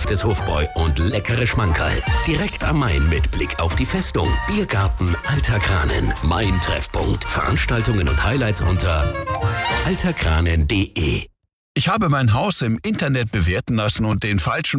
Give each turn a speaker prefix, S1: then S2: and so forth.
S1: des Hofbräu und leckere Schmankerl. Direkt am Main mit Blick auf die Festung. Biergarten Alter Kranen. Main-Treffpunkt. Veranstaltungen und Highlights unter alterkranen.de.
S2: Ich habe mein Haus im Internet bewerten lassen und den falschen